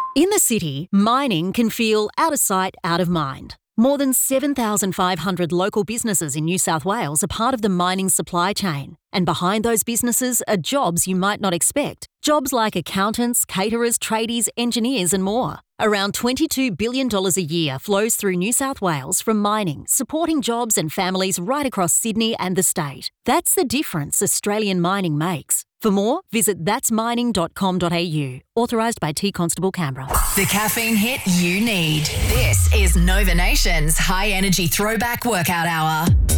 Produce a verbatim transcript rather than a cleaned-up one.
In the city, mining can feel out of sight, out of mind. More than seven thousand five hundred local businesses in New South Wales are part of the mining supply chain. And behind those businesses are jobs you might not expect. Jobs like accountants, caterers, tradies, engineers and more. Around twenty-two billion dollars a year flows through New South Wales from mining, supporting jobs and families right across Sydney and the state. That's the difference Australian mining makes. For more, visit thats mining dot com dot a u. Authorised by T Constable Canberra. The caffeine hit you need. This is Nova Nation's High Energy Throwback Workout Hour.